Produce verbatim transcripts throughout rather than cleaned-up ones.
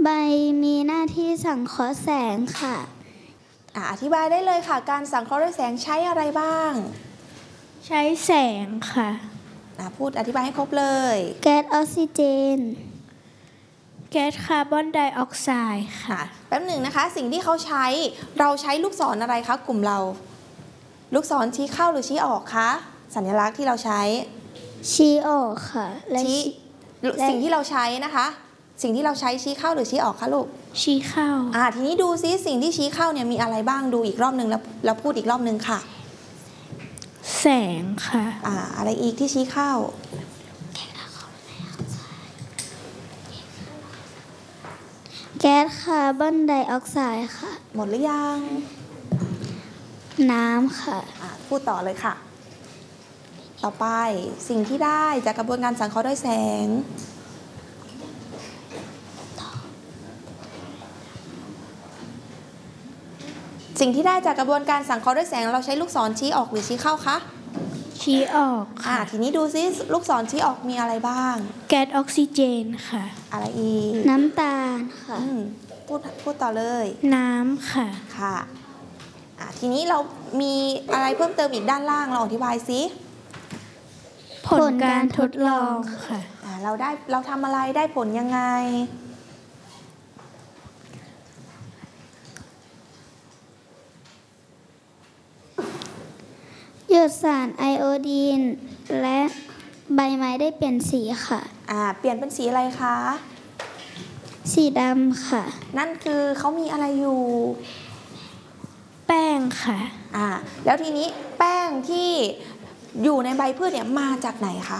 ใบมีหน้าที่สังเคราะห์แสงค่ะอธิบายได้เลยค่ะการสังเคราะห์ด้วยแสงใช้อะไรบ้างใช้แสงค่ะพูดอธิบายให้ครบเลยแก๊สออกซิเจนแก๊สคาร์บอนไดออกไซด์ค่ะแป๊บหนึ่งนะคะสิ่งที่เขาใช้เราใช้ลูกศรอะไรคะกลุ่มเราลูกศรชี้เข้าหรือชี้ออกคะสัญลักษณ์ที่เราใช้ชี้ออกค่ะและสิ่งที่เราใช้นะคะสิ่งที่เราใช้ชี้เข้าหรือชี้ออกคะลูกชี้เข้าอ่าทีนี้ดูซิสิ่งที่ชี้เข้าเนี่ยมีอะไรบ้างดูอีกรอบหนึ่งแล้วแล้วพูดอีกรอบหนึ่งค่ะแสงค่ะอ่าอะไรอีกที่ชี้เข้าแก๊สคาร์บอนไดออกไซด์ค่ะหมดหรือยังน้ำค่ะอ่าพูดต่อเลยค่ะต่อไปสิ่งที่ได้จากกระบวนการสังเคราะห์ด้วยแสงสิ่งที่ได้จากกระบวนการสังเคราะห์ด้วยแสงเราใช้ลูกศรชี้ออกหรือชี้เข้าคะชี้ออกค่ะทีนี้ดูซิลูกศรชี้ออกมีอะไรบ้างแก๊สออกซิเจนค่ะอะไรอีกน้ำตาลค่ะพูดพูดต่อเลยน้ำค่ะค่ะทีนี้เรามีอะไรเพิ่มเติมอีกด้านล่างเราอธิบายซิผลการทดลองค่ะเราได้เราทำอะไรได้ผลยังไงหยดสารไอโอดีนและใบไม้ได้เปลี่ยนสีค่ะอ่าเปลี่ยนเป็นสีอะไรคะสีดำค่ะนั่นคือเขามีอะไรอยู่แป้งค่ะอ่าแล้วทีนี้แป้งที่อยู่ในใบพืชเนี่ยมาจากไหนคะ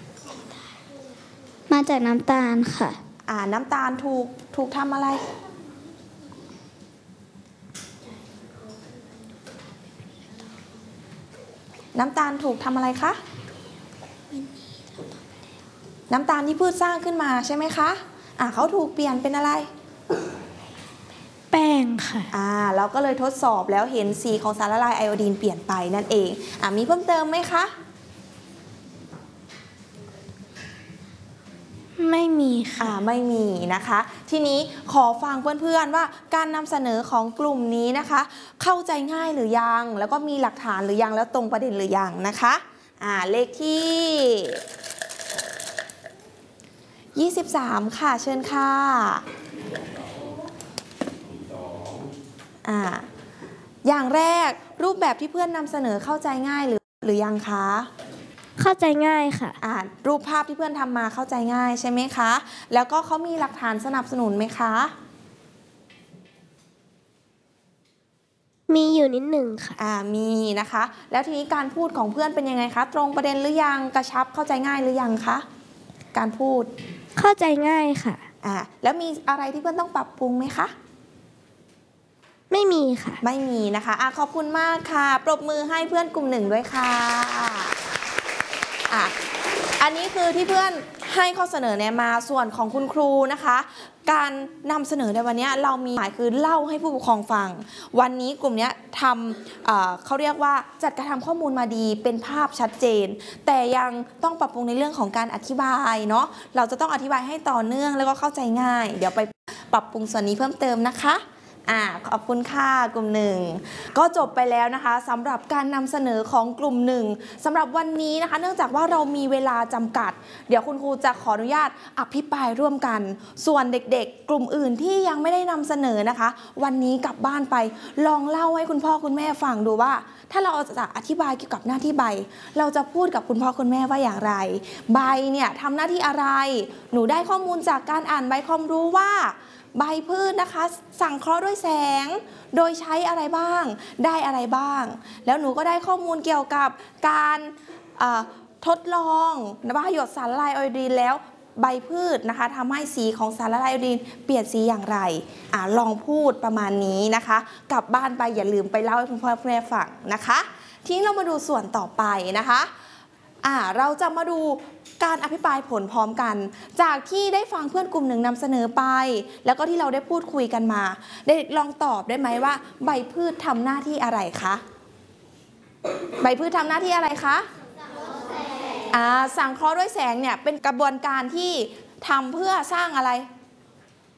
มาจากน้ำตาลค่ะอ่าน้ำตาลถูกถูกทำอะไรน้ำตาลถูกทำอะไรคะน้ำตาลที่พืชสร้างขึ้นมาใช่ไหมคะอ่าเขาถูกเปลี่ยนเป็นอะไรแป้งค่ะอ่าเราก็เลยทดสอบแล้วเห็นสีของสารละลายไอโอดีนเปลี่ยนไปนั่นเองอ่ามีเพิ่มเติมไหมคะไม่มีค่ะอ่าไม่มีนะคะทีนี้ขอฟังเพื่อนๆว่าการนำเสนอของกลุ่มนี้นะคะเข้าใจง่ายหรือยังแล้วก็มีหลักฐานหรือยังแล้วตรงประเด็นหรือยังนะคะอ่าเลขที่ยี่สิบสามค่ะเชิญค่ะอ่าอย่างแรกรูปแบบที่เพื่อนนำเสนอเข้าใจง่ายหรือหรือยังคะเข้าใจง่ายค่ะอ่ารูปภาพที่เพื่อนทำมาเข้าใจง่ายใช่ไหมคะแล้วก็เขามีหลักฐานสนับสนุนไหมคะมีอยู่นิดหนึ่งค่ะอ่ามีนะคะแล้วทีนี้การพูดของเพื่อนเป็นยังไงคะตรงประเด็นหรือยังกระชับเข้าใจง่ายหรือยังคะการพูดเข้าใจง่ายค่ะอ่าแล้วมีอะไรที่เพื่อนต้องปรับปรุงไหมคะไม่มีค่ะไม่มีนะคะอ่ะขอบคุณมากค่ะปรบมือให้เพื่อนกลุ่มหนึ่งด้วยค่ะอ่ะอันนี้คือที่เพื่อนให้ข้อเสนอแนะมาส่วนของคุณครูนะคะการนำเสนอในวันนี้เรามีหมายคือเล่าให้ผู้ปกครองฟังวันนี้กลุ่มนี้ทำ เอ่อ เขาเรียกว่าจัดการทำข้อมูลมาดีเป็นภาพชัดเจนแต่ยังต้องปรับปรุงในเรื่องของการอธิบายเนาะเราจะต้องอธิบายให้ต่อเนื่องแล้วก็เข้าใจง่ายเดี๋ยวไปปรับปรุงส่วนนี้เพิ่มเติมนะคะอ่าขอบคุณค่ะกลุ่มหนึ่งก็จบไปแล้วนะคะสำหรับการนำเสนอของกลุ่มหนึ่งสำหรับวันนี้นะคะเนื่องจากว่าเรามีเวลาจำกัดเดี๋ยวคุณครูจะขออนุญาตอภิปรายร่วมกันส่วนเด็กๆกลุ่มอื่นที่ยังไม่ได้นำเสนอนะคะวันนี้กลับบ้านไปลองเล่าให้คุณพ่อคุณแม่ฟังดูว่าถ้าเราจะอธิบายเกี่ยวกับหน้าที่ใบเราจะพูดกับคุณพ่อคุณแม่ว่าอย่างไรใบเนี่ยทำหน้าที่อะไรหนูได้ข้อมูลจากการอ่านใบความรู้ว่าใบพืชนะคะสังเคราะห์ด้วยแสงโดยใช้อะไรบ้างได้อะไรบ้างแล้วหนูก็ได้ข้อมูลเกี่ยวกับการทดลองว่าหยดสารละลายไอโอดีนแล้วใบพืชนะคะทำให้สีของสารละลายไอโอดีนเปลี่ยนสีอย่างไรอลองพูดประมาณนี้นะคะกลับบ้านไปอย่าลืมไปเล่าให้คุณพ่อคุณแม่ฟังนะคะทีนี้เรามาดูส่วนต่อไปนะคะอ่าเราจะมาดูการอภิปรายผลพร้อมกันจากที่ได้ฟังเพื่อนกลุ่มหนึ่งนำเสนอไปแล้วก็ที่เราได้พูดคุยกันมาเด็กลองตอบได้ไหมว่าใบพืชทำหน้าที่อะไรคะใบพืชทำหน้าที่อะไรคะอ่าสังเคราะห์ด้วยแสงเนี่ยเป็นกระบวนการที่ทำเพื่อสร้างอะไร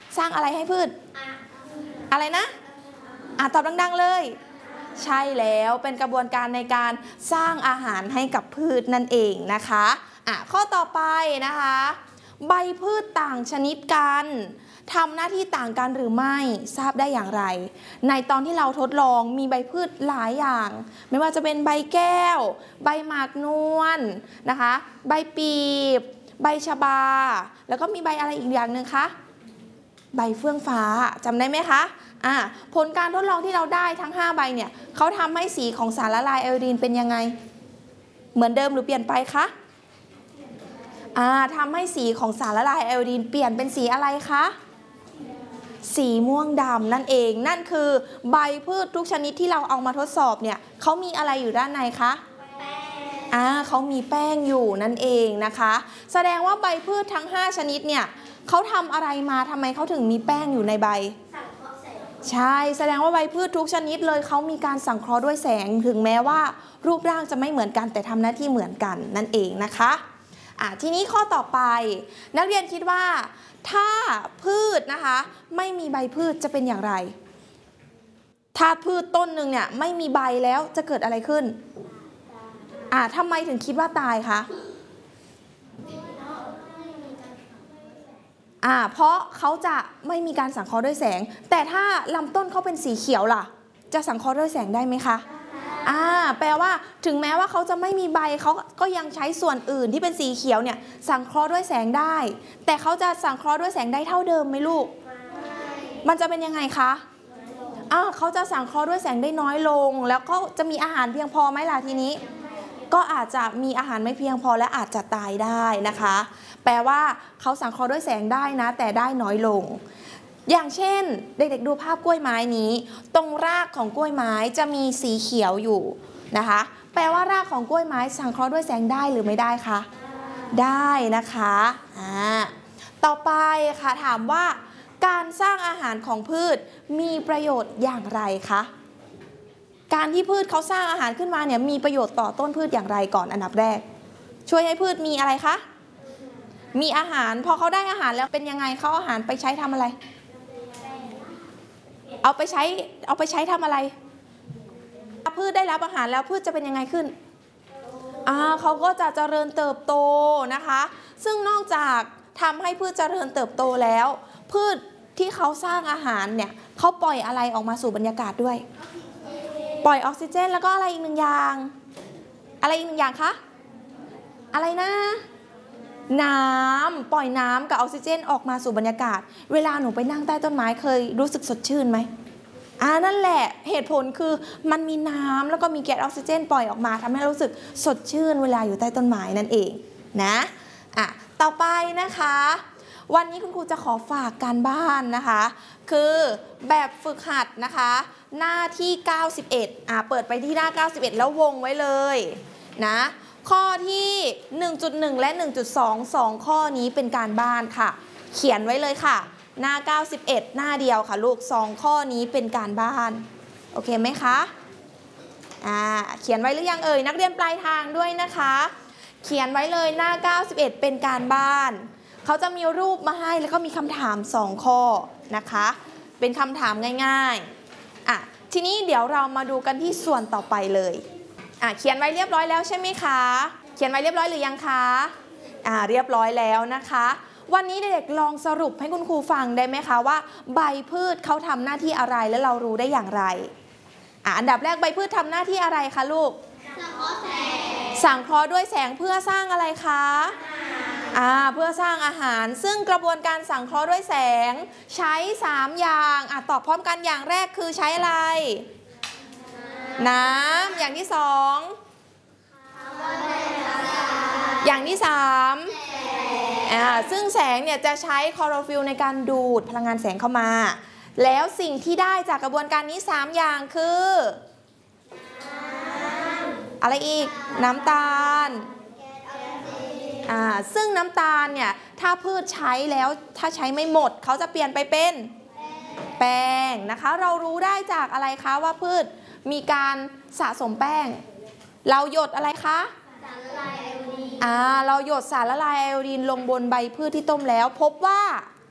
สร้างอะไรให้พืชอะไรนะอ่ะตอบดังๆเลยใช่แล้วเป็นกระบวนการในการสร้างอาหารให้กับพืชนั่นเองนะคะอ่ะข้อต่อไปนะคะใบพืชต่างชนิดกันทำหน้าที่ต่างกันหรือไม่ทราบได้อย่างไรในตอนที่เราทดลองมีใบพืชหลายอย่างไม่ว่าจะเป็นใบแก้วใบหมากนวลนะคะใบปีบใบชบาแล้วก็มีใบอะไรอีกอย่างหนึ่งคะใบเฟื่องฟ้าจำได้ไหมคะอ่ะผลการทดลองที่เราได้ทั้งห้าใบเนี่ยเขาทำให้สีของสารละลายไอโอดีนเป็นยังไงเหมือนเดิมหรือเปลี่ยนไปคะอ่าทำให้สีของสารละลายไอโอดีนเปลี่ยนเป็นสีอะไรคะสีม่วงดำนั่นเองนั่นคือใบพืชทุกชนิดที่เราเอามาทดสอบเนี่ยเขามีอะไรอยู่ด้านในคะอ่าเขามีแป้งอยู่นั่นเองนะคะแสดงว่าใบพืชทั้งห้าชนิดเนี่ยเขาทำอะไรมาทำไมเขาถึงมีแป้งอยู่ในใบใช่แสดงว่าใบพืชทุกชนิดเลยเขามีการสังเคราะห์ด้วยแสงถึงแม้ว่ารูปร่างจะไม่เหมือนกันแต่ทำหน้าที่เหมือนกันนั่นเองนะคะอ่ะทีนี้ข้อต่อไปนักเรียนคิดว่าถ้าพืชนะคะไม่มีใบพืชจะเป็นอย่างไรถ้าพืชต้นหนึ่งเนี่ยไม่มีใบแล้วจะเกิดอะไรขึ้นอ่ะทำไมถึงคิดว่าตายคะอ่าเพราะเขาจะไม่มีการสังเคราะห์ด้วยแสงแต่ถ้าลำต้นเขาเป็นสีเขียวล่ะจะสังเคราะห์ด้วยแสงได้ไหมคะอ่าแปลว่าถึงแม้ว่าเขาจะไม่มีใบเขาก็ยังใช้ส่วนอื่นที่เป็นสีเขียวเนี่ยสังเคราะห์ด้วยแสงได้แต่เขาจะสังเคราะห์ด้วยแสงได้เท่าเดิมไหมลูกมันจะเป็นยังไงคะอ่าเขาจะสังเคราะห์ด้วยแสงได้น้อยลงแล้วก็จะมีอาหารเพียงพอไหมล่ะทีนี้ก็อาจจะมีอาหารไม่เพียงพอและอาจจะตายได้นะคะแปลว่าเขาสังเคราะห์ด้วยแสงได้นะแต่ได้น้อยลงอย่างเช่นเด็กๆดูภาพกล้วยไม้นี้ตรงรากของกล้วยไม้จะมีสีเขียวอยู่นะคะแปลว่ารากของกล้วยไม้สังเคราะห์ด้วยแสงได้หรือไม่ได้คะได้นะคะอ่าต่อไปค่ะถามว่าการสร้างอาหารของพืชมีประโยชน์อย่างไรคะการที่พืชเขาสร้างอาหารขึ้นมาเนี่ยมีประโยชน์ต่อต้นพืชอย่างไรก่อนอันดับแรกช่วยให้พืชมีอะไรคะมีอาหารพอเขาได้อาหารแล้วเป็นยังไงเขาอาหารไปใช้ทำอะไรเอาไปใช้เอาไปใช้ทำอะไรพืชได้รับอาหารแล้วพืชจะเป็นยังไงขึ้นอ่าเขาก็จะเจริญเติบโตนะคะซึ่งนอกจากทำให้พืชเจริญเติบโตแล้วพืชที่เขาสร้างอาหารเนี่ยเขาปล่อยอะไรออกมาสู่บรรยากาศด้วยปล่อยออกซิเจนแล้วก็อะไรอีกหนึ่งอย่างอะไรอีกหนึ่งอย่างคะอะไรนะน้ำปล่อยน้ำกับออกซิเจนออกมาสู่บรรยากาศเวลาหนูไปนั่งใต้ต้นไม้เคยรู้สึกสดชื่นไหมอ่านั่นแหละเหตุผลคือมันมีน้ำแล้วก็มีแก๊สออกซิเจนปล่อยออกมาทำให้รู้สึกสดชื่นเวลาอยู่ใต้ต้นไม้นั่นเองนะอ่ะต่อไปนะคะวันนี้คุณครูจะขอฝากการบ้านนะคะคือแบบฝึกหัดนะคะหน้าที่เก้าสิบเอ็ดอ่ะเปิดไปที่หน้าเก้าสิบเอ็ดแล้ววงไว้เลยนะข้อที่ หนึ่งจุดหนึ่ง และ หนึ่งจุดสอง สองข้อนี้เป็นการบ้านค่ะเขียนไว้เลยค่ะหน้าเก้าสิบเอ็ดหน้าเดียวค่ะลูกสองข้อนี้เป็นการบ้านโอเคไหมคะอ่าเขียนไว้หรือยังเอ่ยนักเรียนปลายทางด้วยนะคะเขียนไว้เลยหน้าเก้าสิบเอ็ดเป็นการบ้านเขาจะมีรูปมาให้แล้วก็มีคำถามสองข้อนะคะเป็นคำถามง่ายๆอ่ะทีนี้เดี๋ยวเรามาดูกันที่ส่วนต่อไปเลยอ่ะเขียนไว้เรียบร้อยแล้วใช่ไหมคะเขียนไว้เรียบร้อยหรือยังคะอ่าเรียบร้อยแล้วนะคะวันนี้เด็กๆลองสรุปให้คุณครูฟังได้ไหมคะว่าใบพืชเขาทำหน้าที่อะไรและเรารู้ได้อย่างไรอ่ะอันดับแรกใบพืชทำหน้าที่อะไรคะลูกสังเคราะห์แสงสังเคราะห์ด้วยแสงเพื่อสร้างอะไรคะอ่าเพื่อสร้างอาหารซึ่งกระบวนการสังเคราะห์ด้วยแสงใช้สามอย่างอ่ะตอบพร้อมกันอย่างแรกคือใช้อะไรน้ำอย่างที่สองอย่างที่สามอ่าซึ่งแสงเนี่ยจะใช้คลอโรฟิลล์ในการดูดพลังงานแสงเข้ามาแล้วสิ่งที่ได้จากกระบวนการนี้สามอย่างคืออะไรอีกน้ำตาลอ่าซึ่งน้ำตาลเนี่ยถ้าพืชใช้แล้วถ้าใช้ไม่หมดเขาจะเปลี่ยนไปเป็นแป้งนะคะเรารู้ได้จากอะไรคะว่าพืชมีการสะสมแป้งเราหยดอะไรคะสารละลายไอโอดีนอ่าเราหยดสารละลายไอโอดีนลงบนใบพืชที่ต้มแล้วพบว่า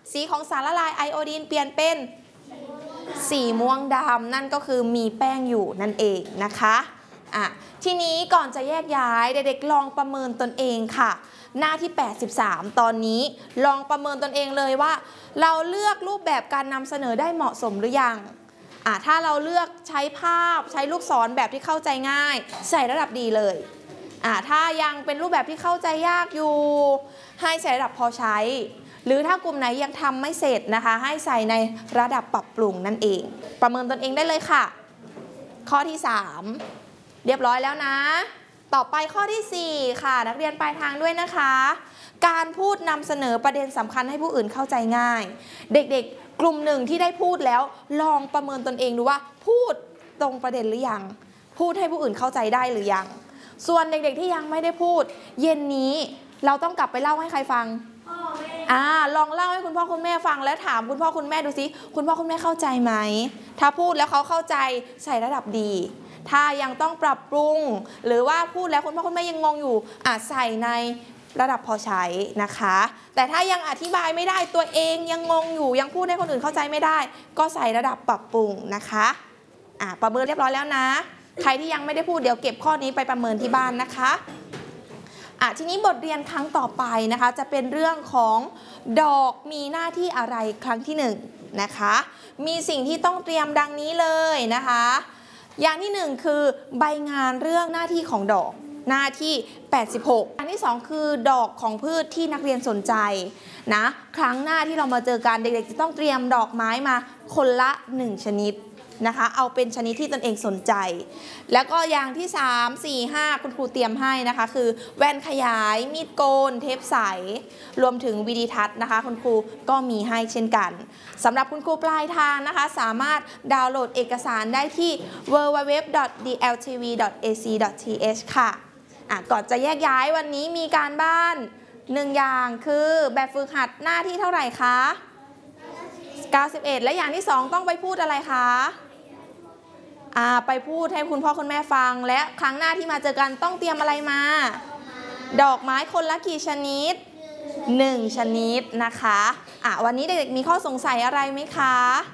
สีของสารละลายไอโอดีนเปลี่ยนเป็นสีม่วงดำนั่นก็คือมีแป้งอยู่นั่นเองนะคะอ่ะทีนี้ก่อนจะแยกย้ายเด็กๆลองประเมินตนเองค่ะหน้าที่แปดสิบสามตอนนี้ลองประเมินตนเองเลยว่าเราเลือกรูปแบบการนำเสนอได้เหมาะสมหรือยังอ่ะถ้าเราเลือกใช้ภาพใช้ลูกศรแบบที่เข้าใจง่ายใส่ระดับดีเลยอ่ะถ้ายังเป็นรูปแบบที่เข้าใจยากอยู่ให้ใส่ระดับพอใช้หรือถ้ากลุ่มไหนยังทำไม่เสร็จนะคะให้ใส่ในระดับปรับปรุงนั่นเองประเมินตนเองได้เลยค่ะข้อที่สามเรียบร้อยแล้วนะต่อไปข้อที่สี่ค่ะนักเรียนปลายทางด้วยนะคะการพูดนำเสนอประเด็นสำคัญให้ผู้อื่นเข้าใจง่ายเด็กๆกลุ่มหนึ่งที่ได้พูดแล้วลองประเมินตนเองดูว่าพูดตรงประเด็นหรือยังพูดให้ผู้อื่นเข้าใจได้หรือยังส่วนเด็กๆที่ยังไม่ได้พูดเย็นนี้เราต้องกลับไปเล่าให้ใครฟังอ่าลองเล่าให้คุณพ่อคุณแม่ฟังแล้วถามคุณพ่อคุณแม่ดูสิคุณพ่อคุณแม่เข้าใจไหมถ้าพูดแล้วเขาเข้าใจใส่ระดับดีถ้ายังต้องปรับปรุงหรือว่าพูดแล้วคุณพ่อคุณแม่ยังงงอยู่อาจใส่ในระดับพอใช้นะคะแต่ถ้ายังอธิบายไม่ได้ตัวเองยังงงอยู่ยังพูดให้คนอื่นเข้าใจไม่ได้ก็ใส่ระดับปรับปรุงนะคะอ่าประเมินเรียบร้อยแล้วนะใครที่ยังไม่ได้พูดเดี๋ยวเก็บข้อนี้ไปประเมินที่บ้านนะคะอ่ะทีนี้บทเรียนครั้งต่อไปนะคะจะเป็นเรื่องของดอกมีหน้าที่อะไรครั้งที่หนึ่งนะคะมีสิ่งที่ต้องเตรียมดังนี้เลยนะคะอย่างที่หนึ่งคือใบงานเรื่องหน้าที่ของดอกหน้าที่แปดสิบหกอย่างที่สองคือดอกของพืชที่นักเรียนสนใจนะครั้งหน้าที่เรามาเจอกันเด็กๆจะต้องเตรียมดอกไม้มาคนละหนึ่งชนิดนะคะเอาเป็นชนิดที่ตนเองสนใจแล้วก็อย่างที่สาม สี่ ห้าคุณครูเตรียมให้นะคะคือแว่นขยายมีดโกนเทปใสรวมถึงวิดีทัศน์นะคะคุณครูก็มีให้เช่นกันสำหรับคุณครูปลายทางนะคะสามารถดาวน์โหลดเอกสารได้ที่ ดับเบิลยู ดับเบิลยู ดับเบิลยู ดอท ดี แอล ที วี ดอท เอ ซี ดอท ที เอช ค่ะอ่ะก่อนจะแยกย้ายวันนี้มีการบ้านหนึ่งอย่างคือแบบฝึกหัดหน้าที่เท่าไหร่คะเก้าสิบเอ็ดและอย่างที่สองต้องไปพูดอะไรคะอ่าไปพูดให้คุณพ่อคุณแม่ฟังและครั้งหน้าที่มาเจอกันต้องเตรียมอะไรมาดอกไม้คนละกี่ชนิดหนึ่งชนิดนะคะอ่ะวันนี้เด็กๆมีข้อสงสัยอะไรไหมคะ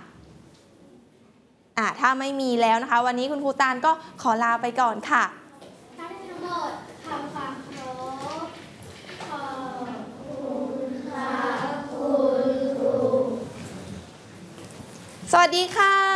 อ่ะถ้าไม่มีแล้วนะคะวันนี้คุณครูตาลก็ขอลาไปก่อนค่ะทั้งหมดทำความเคารพขอบคุณค่ะคุณครูสวัสดีค่ะ